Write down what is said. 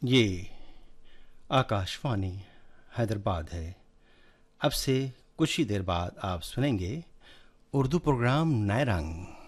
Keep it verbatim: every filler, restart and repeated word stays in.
ये आकाशवाणी हैदराबाद है। अब से कुछ ही देर बाद आप सुनेंगे उर्दू प्रोग्राम नए रंग।